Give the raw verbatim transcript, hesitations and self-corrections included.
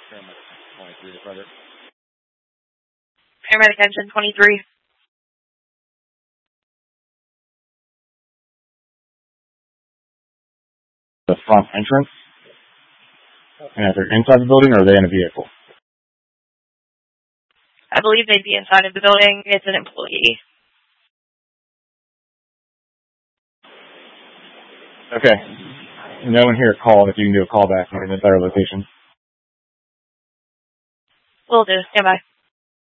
Paramedic twenty-three to Frederick. Paramedic engine twenty-three. The front entrance? And if they're inside the building, or are they in a vehicle? I believe they'd be inside of the building. It's an employee. Okay. No one here called. If you can do a call back and get a better location. Will do. Stand by.